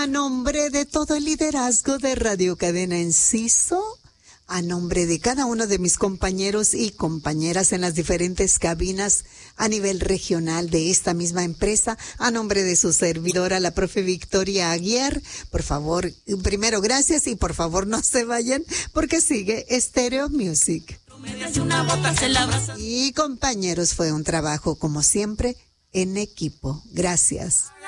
A nombre de todo el liderazgo de Radio Cadena Enciso, a nombre de cada uno de mis compañeros y compañeras en las diferentes cabinas a nivel regional de esta misma empresa, a nombre de su servidora, la profe Victoria Aguiar, por favor, primero gracias y por favor no se vayan porque sigue Stereo Music. Y compañeros, fue un trabajo como siempre en equipo. Gracias.